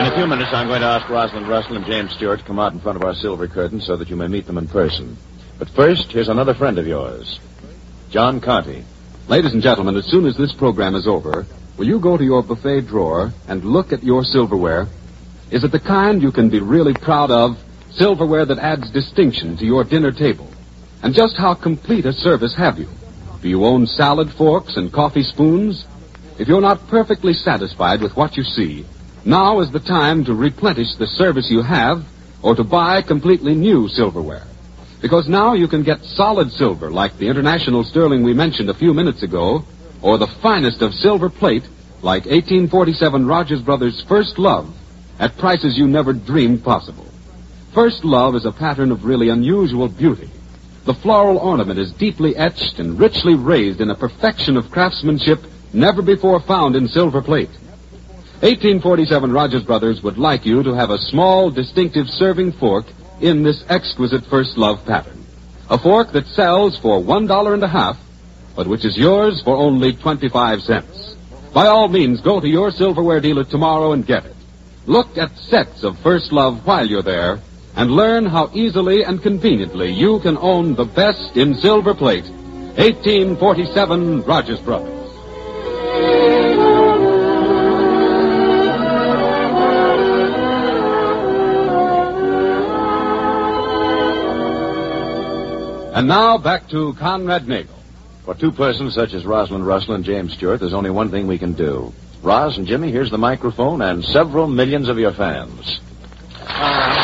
In a few minutes, I'm going to ask Rosalind Russell and James Stewart to come out in front of our silver curtain so that you may meet them in person. But first, here's another friend of yours, John Conte. Ladies and gentlemen, as soon as this program is over, will you go to your buffet drawer and look at your silverware? Is it the kind you can be really proud of? Silverware that adds distinction to your dinner table. And just how complete a service have you? Do you own salad forks and coffee spoons? If you're not perfectly satisfied with what you see, now is the time to replenish the service you have or to buy completely new silverware. Because now you can get solid silver like the international sterling we mentioned a few minutes ago, or the finest of silver plate like 1847 Rogers Brothers First Love at prices you never dreamed possible. First Love is a pattern of really unusual beauty. The floral ornament is deeply etched and richly raised in a perfection of craftsmanship never before found in silver plate. 1847 Rogers Brothers would like you to have a small, distinctive serving fork in this exquisite First Love pattern. A fork that sells for $1.50, but which is yours for only 25 cents. By all means, go to your silverware dealer tomorrow and get it. Look at sets of First Love while you're there, and learn how easily and conveniently you can own the best in silver plate, 1847 Rogers Brothers. And now back to Conrad Nagel. For two persons such as Rosalind Russell and James Stewart, there's only one thing we can do. Roz and Jimmy, here's the microphone and several millions of your fans. Go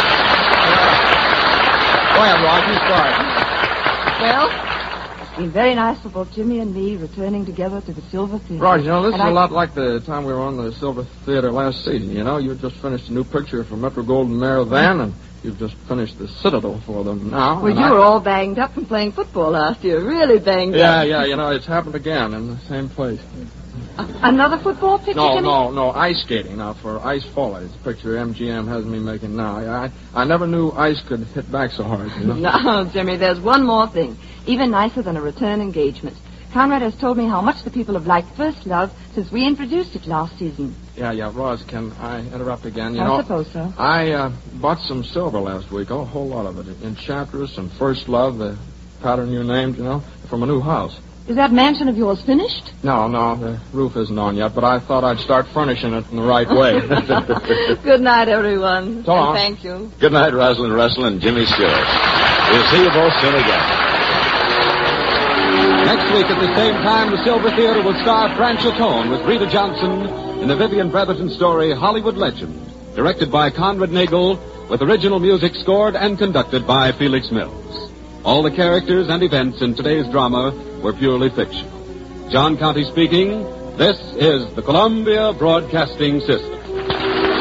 ahead, Roz, you start. Well, it's been very nice for both Jimmy and me returning together to the Silver Theater. Roz, you know, this is a lot like the time we were on the Silver Theater last season. You know, you just finished a new picture for Metro-Goldwyn-Mayer then, and you've just finished the Citadel for them now. Well, you were all banged up from playing football last year. Really banged up. Yeah, you know, it's happened again in the same place. Another football picture, Jimmy? No, ice skating. Now, for ice follies, it's a picture MGM has me making now. I never knew ice could hit back so hard, you know? No, Jimmy, there's one more thing. Even nicer than a return engagement. Conrad has told me how much the people have liked First Love since we introduced it last season. Yeah, Roz, can I interrupt again? I suppose so. I bought some silver last week, a whole lot of it. Enchantress and First Love, the pattern you named, you know, from a new house. Is that mansion of yours finished? No, the roof isn't on yet, but I thought I'd start furnishing it in the right way. Good night, everyone. So long. Thank you. Good night, Rosalind Russell and Jimmy Stewart. We'll see you both soon again. Next week at the same time, the Silver Theater will star Fran Chatone with Rita Johnson in the Vivian Brotherton story Hollywood Legend, directed by Conrad Nagel, with original music scored and conducted by Felix Mills. All the characters and events in today's drama were purely fictional. John Conte speaking. This is the Columbia Broadcasting System.